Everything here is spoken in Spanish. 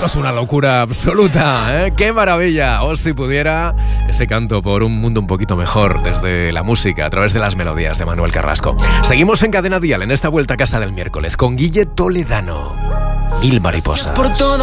Esto es una locura absoluta, ¿eh? ¡Qué maravilla! O si pudiera, ese canto por un mundo un poquito mejor desde la música, a través de las melodías de Manuel Carrasco. Seguimos en Cadena Dial en esta vuelta a casa del miércoles con Guille Toledano. Mil mariposas.